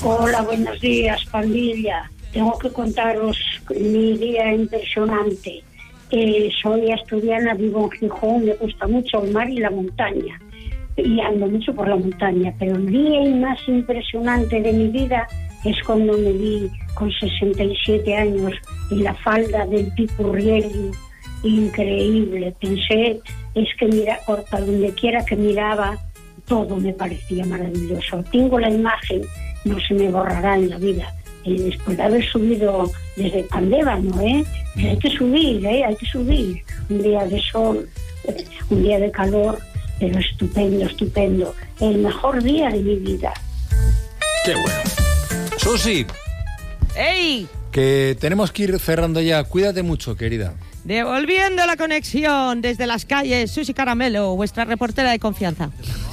Hola, buenos días, pandilla. Tengo que contaros mi día impresionante. Soy asturiana, vivo en Gijón, me gusta mucho el mar y la montaña. Y ando mucho por la montaña, pero el día más impresionante de mi vida es cuando me vi con 67 años en la falda del Pipurriello. Increíble. Pensé, es que mira, por donde quiera que miraba, todo me parecía maravilloso. Tengo la imagen, no se me borrará en la vida. Después de haber subido desde Pandévano, que hay que subir, hay que subir. Un día de sol, un día de calor, pero estupendo, estupendo. El mejor día de mi vida. ¡Qué bueno! Susi. ¡Ey! Que tenemos que ir cerrando ya. Cuídate mucho, querida. Devolviendo la conexión desde las calles, Susi Caramelo, vuestra reportera de confianza.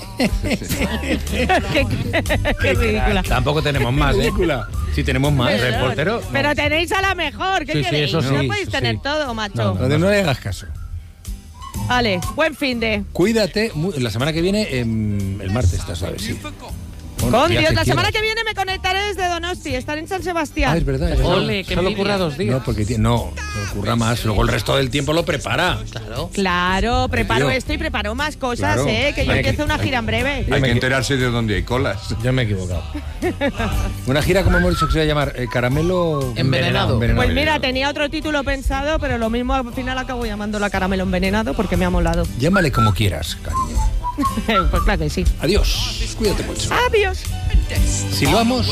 qué ridícula. Tampoco tenemos más, ridícula. Sí, tenemos más, Pero, reportero. Pero tenéis a la mejor, ¿qué queréis? eso sí, no podéis tener todo, macho. No le hagas caso. Vale, buen fin de. Cuídate. La semana que viene, el martes, estás sabes, sí. Con Dios, la semana que viene me conectaré desde Donosti, estaré en San Sebastián. Ah, es verdad. Ole, que solo ocurra 2 días. No, porque no ocurra más. Luego el resto del tiempo lo prepara. Claro, preparo Dios. esto y preparo más cosas, Claro. que yo empiezo una gira en breve. Hay que enterarse de dónde hay colas. Yo me he equivocado. Una gira, como hemos dicho que se va a llamar, Caramelo Envenenado. Pues mira, tenía otro título pensado, pero lo mismo al final acabo llamándola Caramelo Envenenado porque me ha molado. Llámale como quieras, cariño. Pues claro que sí. Adiós. Cuídate mucho. Adiós. Silbamos.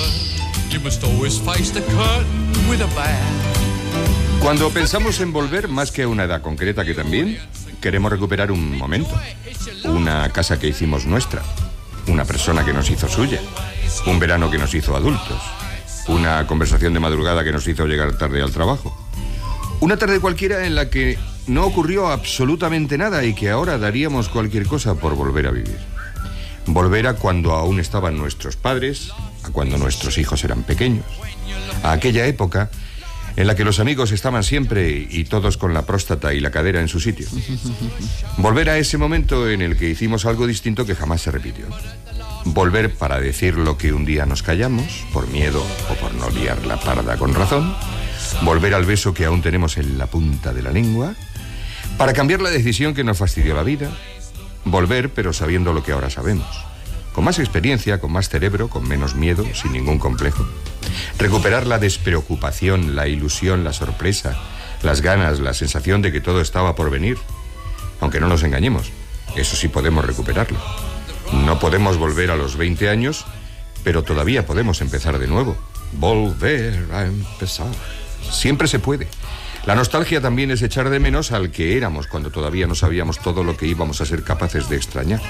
Cuando pensamos en volver, más que a una edad concreta que también, queremos recuperar un momento. Una casa que hicimos nuestra. Una persona que nos hizo suya. Un verano que nos hizo adultos. Una conversación de madrugada que nos hizo llegar tarde al trabajo. Una tarde cualquiera en la que no ocurrió absolutamente nada y que ahora daríamos cualquier cosa por volver a vivir. Volver a cuando aún estaban nuestros padres, a cuando nuestros hijos eran pequeños, a aquella época en la que los amigos estaban siempre y todos con la próstata y la cadera en su sitio. Volver a ese momento en el que hicimos algo distinto que jamás se repitió. Volver para decir lo que un día nos callamos, por miedo o por no liar la parda con razón. Volver al beso que aún tenemos en la punta de la lengua. Para cambiar la decisión que nos fastidió la vida. Volver, pero sabiendo lo que ahora sabemos. Con más experiencia, con más cerebro, con menos miedo, sin ningún complejo. Recuperar la despreocupación, la ilusión, la sorpresa, las ganas, la sensación de que todo estaba por venir. Aunque no nos engañemos, eso sí podemos recuperarlo. No podemos volver a los 20 años, pero todavía podemos empezar de nuevo. Volver a empezar. Siempre se puede. La nostalgia también es echar de menos al que éramos cuando todavía no sabíamos todo lo que íbamos a ser capaces de extrañar.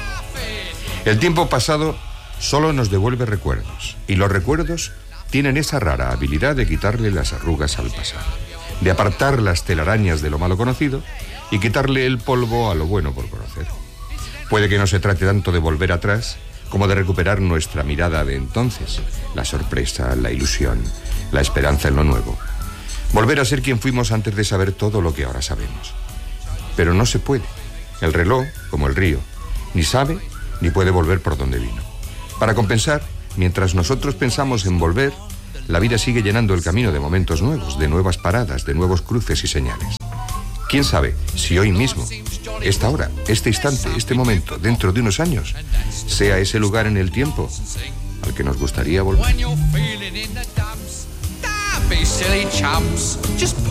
El tiempo pasado solo nos devuelve recuerdos, y los recuerdos tienen esa rara habilidad de quitarle las arrugas al pasado, de apartar las telarañas de lo malo conocido y quitarle el polvo a lo bueno por conocer. Puede que no se trate tanto de volver atrás como de recuperar nuestra mirada de entonces, la sorpresa, la ilusión, la esperanza en lo nuevo. Volver a ser quien fuimos antes de saber todo lo que ahora sabemos. Pero no se puede. El reloj, como el río, ni sabe ni puede volver por donde vino. Para compensar, mientras nosotros pensamos en volver, la vida sigue llenando el camino de momentos nuevos, de nuevas paradas, de nuevos cruces y señales. ¿Quién sabe si hoy mismo, esta hora, este instante, este momento, dentro de unos años, sea ese lugar en el tiempo al que nos gustaría volver?